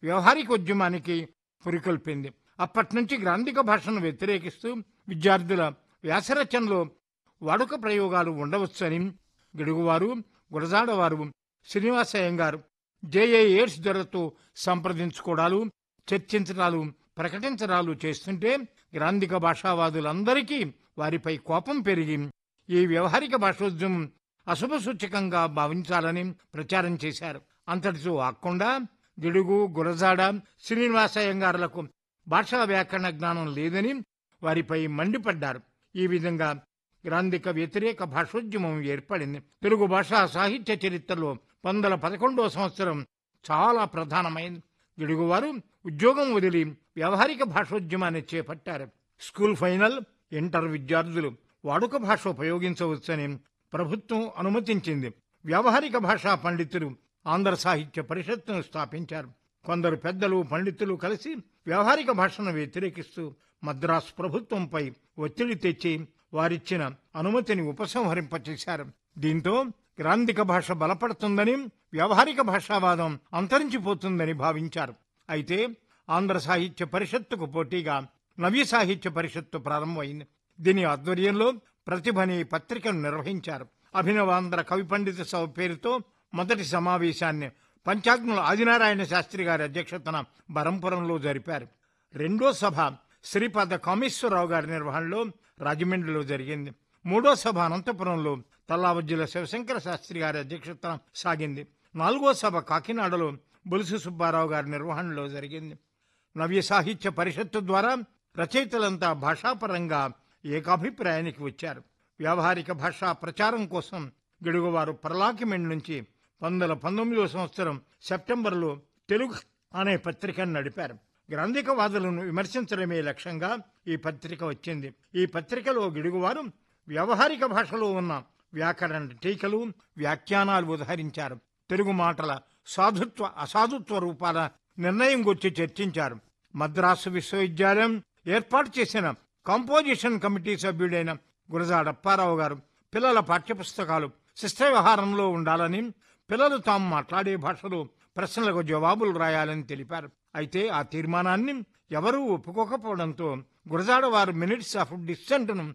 వ్యవహారికోద్యమానికి పురికొల్పింది. అప్పట్నుంచి గ్రాంధిక భాషను వ్యతిరేకిస్తూ విద్యార్థుల వ్యాసరచనలో వాడుక ప్రయోగాలు ఉండవచ్చని గిడుగువారు, గురజాడవారు, శ్రీనివాసయ్యంగారు జేఏ ఎయిడ్స్ దొరతో సంప్రదించుకోవడాలు, చర్చించడాలు, ప్రకటించడాలు చేస్తుంటే గ్రాంధిక భాషావాదులందరికీ వారిపై కోపం పెరిగి ఈ వ్యవహారిక భాషోద్యమం అశుభ సూచకంగా భావించాలని ప్రచారం చేశారు. అంతటితో ఆకుండా గిడుగు, గురజాడ, శ్రీనివాసయ్యంగారులకు భాషా వ్యాకరణ జ్ఞానం లేదని వారిపై మండిపడ్డారు. ఈ విధంగా గ్రాంధిక వ్యతిరేక భాషోద్యమం ఏర్పడింది. తెలుగు భాషా సాహిత్య చరిత్రలో 1111వ సంవత్సరం చాలా ప్రధానమైంది. గిడుగువారు ఉద్యోగం వదిలి వ్యవహారిక భాషోద్యమాన్ని చేపట్టారు. స్కూల్ ఫైనల్, ఇంటర్ విద్యార్థులు వాడుక భాష ఉపయోగించవచ్చని ప్రభుత్వం అనుమతించింది. వ్యవహారిక భాషా పండితులు ఆంధ్ర సాహిత్య పరిషత్తును స్థాపించారు. కొందరు పెద్దలు, పండితులు కలిసి వ్యవహారిక భాషను వ్యతిరేకిస్తూ మద్రాసు ప్రభుత్వంపై ఒత్తిడి తెచ్చి వారిచ్చిన అనుమతిని ఉపసంహరింపచేశారు. దీంతో గ్రాంధిక భాష బలపడుతుందని, వ్యవహారిక భాషావాదం అంతరించిపోతుందని భావించారు. అయితే ఆంధ్ర సాహిత్య పరిషత్తుకు పోటీగా నవ్య సాహిత్య పరిషత్తు ప్రారంభమైంది. దీని ఆధ్వర్యంలో ప్రతిభ అనే పత్రికను నిర్వహించారు. అభినవాంధ్ర కవి పండిత సభ పేరుతో మొదటి సమావేశాన్ని పంచాగ్నుల ఆదినారాయణ శాస్త్రి గారి అధ్యక్షతన బరంపురంలో జరిపారు. రెండో సభ శ్రీపాద కామేశ్వరరావు గారి నిర్వహణలో రాజమండ్రిలో జరిగింది. మూడో సభ అనంతపురంలో తల్లావజ్జుల శివశంకర శాస్త్రి గారి అధ్యక్షతన సాగింది. నాలుగో సభ కాకినాడలో బొలుసు సుబ్బారావు గారి నిర్వహణలో జరిగింది. నవ్య సాహిత్య పరిషత్తు ద్వారా రచయితలంతా భాషాపరంగా ఏకాభిప్రాయానికి వచ్చారు. వ్యవహారిక భాషా ప్రచారం కోసం గిడుగువారు పర్లాకిమెంట్ నుంచి 1919వ సంవత్సరం సెప్టెంబర్లో తెలుగు అనే పత్రికను నడిపారు. గ్రాంధికవాదులను విమర్శించడమే లక్ష్యంగా ఈ పత్రిక వచ్చింది. ఈ పత్రికలో గిడుగువారు వ్యవహారిక భాషలో ఉన్న వ్యాకరణ టీకలు, వ్యాఖ్యానాలు ఉదహరించారు. తెలుగు మాటల సాధుత్వ, అసాధుత్వ రూపాల నిర్ణయం గురించి చర్చించారు. మద్రాసు విశ్వవిద్యాలయం ఏర్పాటు చేసిన కాంపోజిషన్ కమిటీ సభ్యుడైన గురజాడ అప్పారావు గారు పిల్లల పాఠ్యపుస్తకాలు శిష్ట వ్యవహారంలో ఉండాలని, పిల్లలు తాము మాట్లాడే భాషలో ప్రశ్నలకు జవాబులు రాయాలని తెలిపారు. అయితే ఆ తీర్మానాన్ని ఎవరూ ఒప్పుకోకపోవడంతో గురజాడ వారు మినిట్స్ ఆఫ్ డిస్సెంట్ను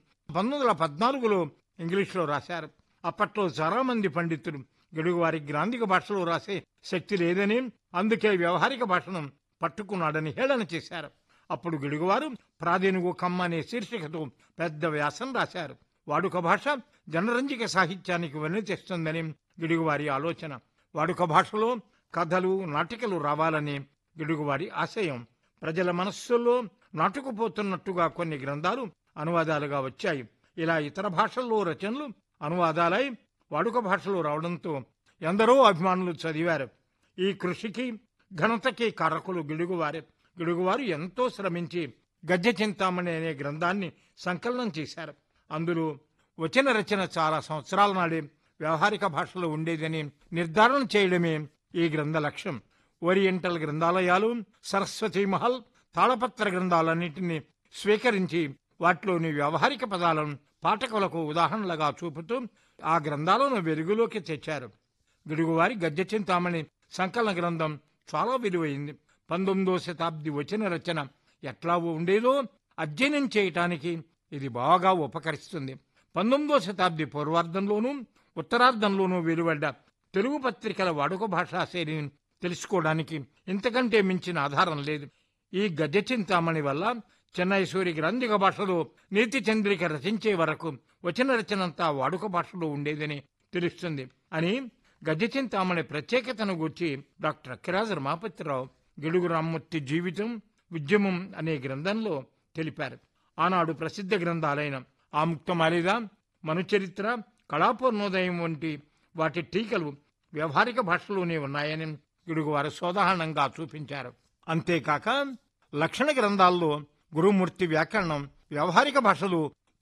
1914లో ఇంగ్లీష్లో రాశారు. అప్పట్లో చాలా మంది పండితులు గిడుగువారి గ్రాంధిక భాషలో రాసే శక్తి లేదని, అందుకే వ్యవహారిక భాషను పట్టుకున్నాడని హేళన చేశారు. అప్పుడు గిడుగువారు ప్రాదేనుగు కమ్మ అనే శీర్షికతో పెద్ద వ్యాసం రాశారు. వాడుక భాష జనరంజిక సాహిత్యానికి వెన్ను తెస్తుందని గిడుగువారి ఆలోచన. వాడుక భాషలో కథలు, నాటికలు రావాలని గిడుగువారి ఆశయం. ప్రజల మనస్సుల్లో నాటుకుపోతున్నట్టుగా కొన్ని గ్రంథాలు అనువాదాలుగా వచ్చాయి. ఇలా ఇతర భాషల్లో రచనలు అనువాదాలై వాడుక భాషలో రావడంతో ఎందరో అభిమానులు చదివారు. ఈ కృషికి, ఘనతకి కారకులు గిడుగువారే. గిడుగువారు ఎంతో శ్రమించి గద్య చింతామణి అనే గ్రంథాన్ని సంకలనం చేశారు. అందులో వచన రచన చాలా సంవత్సరాల నాడే వ్యవహారిక భాషలో ఉండేదని నిర్ధారణ చేయడమే ఈ గ్రంథ లక్ష్యం. ఓరియంటల్ గ్రంథాలయాలు, సరస్వతీ మహల్, తాళపత్ర గ్రంథాలన్నింటినీ స్వీకరించి వాటిలోని వ్యవహారిక పదాలను పాఠకులకు ఉదాహరణలుగా చూపుతూ ఆ గ్రంథాలను వెలుగులోకి తెచ్చారు. గిడుగువారి గద్య చింతామణి సంకలన గ్రంథం చాలా విలువైంది. 19వ శతాబ్ది వచన రచన ఎట్లా ఉండేదో అధ్యయనం చేయటానికి ఇది బాగా ఉపకరిస్తుంది. 19వ శతాబ్ది పూర్వార్ధంలోనూ ఉత్తరార్ధంలోనూ వెలువడ్డ తెలుగు పత్రికల వాడుక భాషా శైలిని తెలుసుకోవడానికి ఇంతకంటే మించిన ఆధారం లేదు. ఈ గద్య చింతామణి వల్ల చెన్నై సూరి గ్రాంధిక భాషలో నీతి చంద్రిక రచించే వరకు వచన రచనంతా వాడుక భాషలో ఉండేదని తెలుస్తుంది అని గద్య చింతామణి ప్రత్యేకతను గూర్చి డాక్టర్ అక్కిరాజు రమాపతిరావు గిడుగు రామ్మూర్తి జీవితం, ఉద్యమం అనే గ్రంథంలో తెలిపారు. ఆనాడు ప్రసిద్ధ గ్రంథాలైన ఆముక్తమాలిద, మనుచరిత్ర, కళాపూర్ణోదయం వంటి వాటి టీకలు వ్యవహారిక భాషలోనే ఉన్నాయని గిడుగువారు సోదాహరణంగా చూపించారు. అంతేకాక లక్షణ గ్రంథాల్లో గురుమూర్తి వ్యాకరణం వ్యవహారిక భాషలో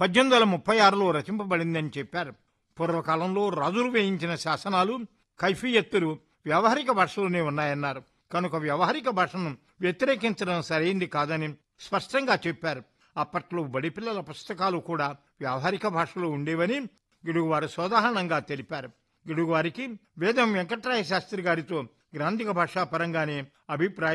1836లో రచింపబడిందని చెప్పారు. పూర్వకాలంలో రాజులు వేయించిన శాసనాలు, కైఫియత్తులు వ్యవహారిక భాషలోనే ఉన్నాయన్నారు. కనుక వ్యవహారిక భాషను వ్యతిరేకించడం సరైంది కాదని స్పష్టంగా చెప్పారు. అప్పట్లో బడిపిల్లల పుస్తకాలు కూడా వ్యవహారిక భాషలో ఉండేవని గిడుగువారు సోదాహరణంగా తెలిపారు. గిడుగువారికి వేదం వెంకట్రాయ శాస్త్రి గారితో గ్రాంధిక భాషా పరంగానే అభిప్రాయం